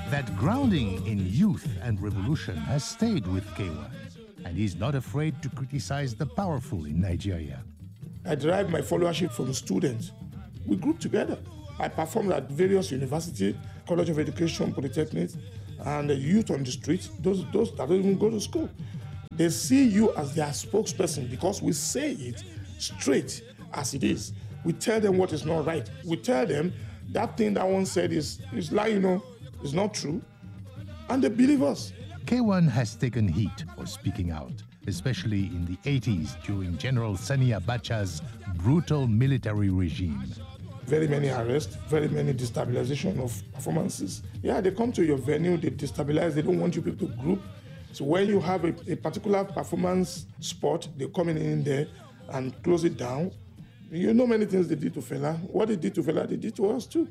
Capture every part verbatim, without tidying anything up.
That grounding in youth and revolution has stayed with K one, and he's not afraid to criticize the powerful in Nigeria. I derived my followership from students. We grouped together. I performed at various universities, College of Education, Polytechnics, and the youth on the street, those, those that don't even go to school. They see you as their spokesperson because we say it straight as it is. We tell them what is not right. We tell them that thing that one said is, is lie, you know, is not true. And they believe us. K one has taken heat for speaking out, especially in the eighties during General Sani Abacha's brutal military regime. Very many arrests, very many destabilization of performances. Yeah, they come to your venue, they destabilize, they don't want you people to group. So when you have a, a particular performance spot, they come in there and close it down. You know many things they did to Fela. What they did to Fela, they did to us too.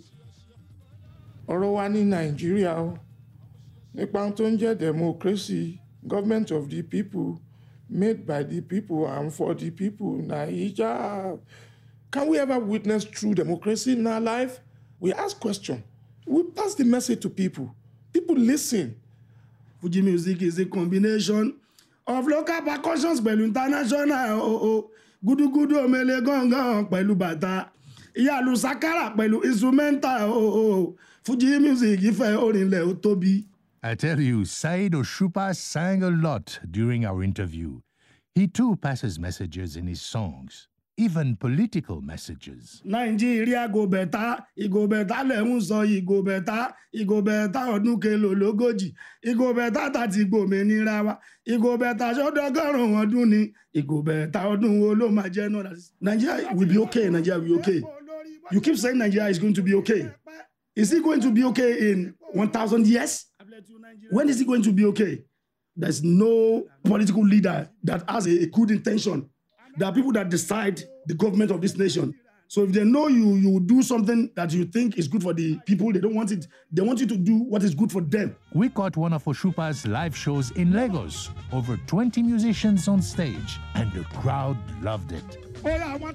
Ọ̀rọ̀ wa ní Nàìjíríà o, nípa tó ń jẹ́ democracy, government of the people, made by the people and for the people, Naija. Can we ever witness true democracy in our life? We ask questions. We pass the message to people. People listen. Fuji music is a combination of local percussions pẹ̀lú international. Oh, oh. Gudu gudu omele gangan pẹ̀lú bàtà. Ìyàlù sakara pẹ̀lú instrumental. Oh, oh. Fuji music ìfẹ́ orinlẹ̀ ó tóbi. I tell you, Saheed Osupa sang a lot during our interview. He too passes messages in his songs, even political messages. Nigeria go better, it go better lẹ́hún sọ, it go better, it go better ọdún kelo lógójì, it go better tàti gbòmìnira wa, it go better ṣọ́dọ̀gọ́rùn ọdún ni, it go better ọdún wo ló máa jẹ́ náà. Nigeria will be okay, Nigeria will be okay. You keep saying Nigeria is going to be okay. Is it going to be okay in one thousand years? When is it going to be okay? There's no political leader that has a, a good intention. There are people that decide the government of this nation. So if they know you, you will do something that you think is good for the people, they don't want it. They want you to do what is good for them. We caught one of Osupa's live shows in Lagos. Over twenty musicians on stage, and the crowd loved it.